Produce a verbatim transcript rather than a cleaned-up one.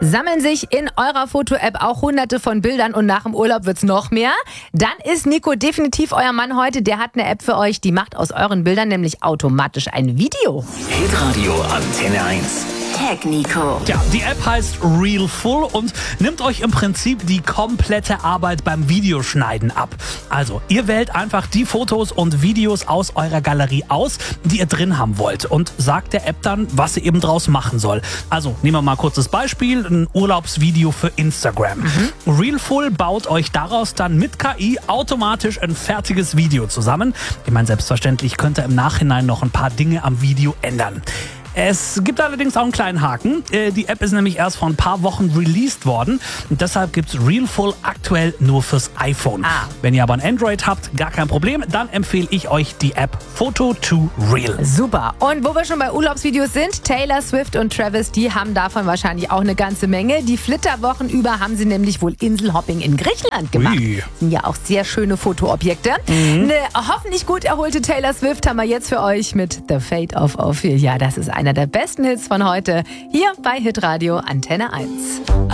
Sammeln sich in eurer Foto-App auch hunderte von Bildern und nach dem Urlaub wird's noch mehr? Dann ist Nico definitiv euer Mann heute. Der hat eine App für euch, die macht aus euren Bildern nämlich automatisch ein Video. Hitradio Antenne eins. Tag Nico. Ja, die App heißt Reelful und nimmt euch im Prinzip die komplette Arbeit beim Videoschneiden ab. Also, ihr wählt einfach die Fotos und Videos aus eurer Galerie aus, die ihr drin haben wollt und sagt der App dann, was sie eben draus machen soll. Also, nehmen wir mal kurz das Beispiel, ein Urlaubsvideo für Instagram. Mhm. Reelful baut euch daraus dann mit K I automatisch ein fertiges Video zusammen. Ich meine, selbstverständlich könnt ihr im Nachhinein noch ein paar Dinge am Video ändern. Es gibt allerdings auch einen kleinen Haken. Die App ist nämlich erst vor ein paar Wochen released worden und deshalb gibt's Reelful aktuell nur fürs iPhone. Ah. Wenn ihr aber ein Android habt, gar kein Problem, dann empfehle ich euch die App Photo to Reel. Super. Und wo wir schon bei Urlaubsvideos sind, Taylor Swift und Travis, die haben davon wahrscheinlich auch eine ganze Menge. Die Flitterwochen über haben sie nämlich wohl Inselhopping in Griechenland gemacht. Ui. Sind ja auch sehr schöne Fotoobjekte. Mhm. Eine hoffentlich gut erholte Taylor Swift haben wir jetzt für euch mit The Fate of Ophelia. Ja, das ist ein einer der besten Hits von heute, hier bei Hitradio Antenne eins.